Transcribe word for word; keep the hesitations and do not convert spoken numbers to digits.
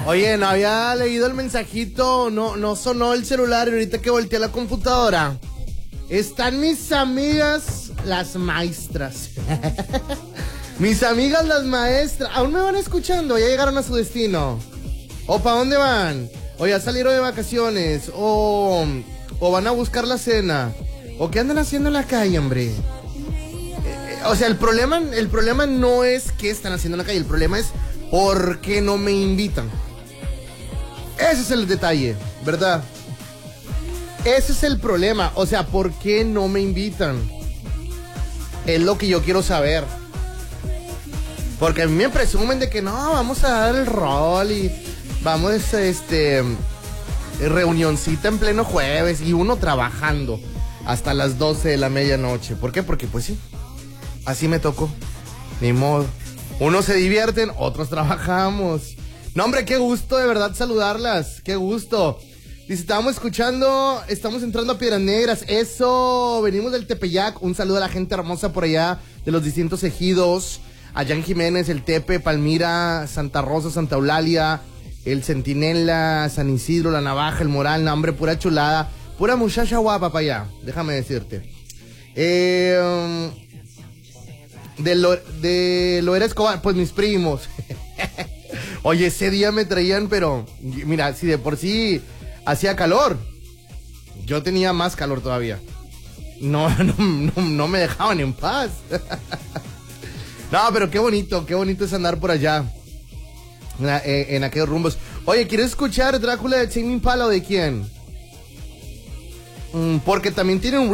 Oye, no había leído el mensajito, no, no sonó el celular y ahorita que volteé a la computadora. Están mis amigas las maestras. Mis amigas las maestras. ¿Aún me van escuchando? ¿Ya llegaron a su destino? ¿O para dónde van? ¿O ya salieron de vacaciones? ¿O, o van a buscar la cena? ¿O qué andan haciendo en la calle, hombre? Eh, o sea, el problema, el problema no es qué están haciendo en la calle. El problema es por qué no me invitan. Ese es el detalle, ¿verdad? Ese es el problema. O sea, ¿por qué no me invitan? Es lo que yo quiero saber. Porque a mí me presumen de que no, vamos a dar el rol y vamos a este reunioncita en pleno jueves y uno trabajando hasta las doce de la medianoche. ¿Por qué? Porque pues sí, así me tocó. Ni modo. Unos se divierten, otros trabajamos. No, hombre, qué gusto de verdad saludarlas. Qué gusto. Dice, estábamos escuchando, estamos entrando a Piedras Negras. Eso, venimos del Tepeyac. Un saludo a la gente hermosa por allá de los distintos ejidos. Allá en Jiménez, el Tepe, Palmira, Santa Rosa, Santa Eulalia, el Centinela, San Isidro, La Navaja, el Moral. No, hombre, pura chulada. Pura muchacha guapa para allá, déjame decirte. Eh, de, lo, de Loera Escobar, pues mis primos. Oye, ese día me traían, pero mira, si de por sí hacía calor, yo tenía más calor todavía. No, no, no, no me dejaban en paz. No, pero qué bonito, qué bonito es andar por allá, en, en aquellos rumbos. Oye, ¿quieres escuchar Drácula de Tame Impala o de quién? Mm, porque también tiene un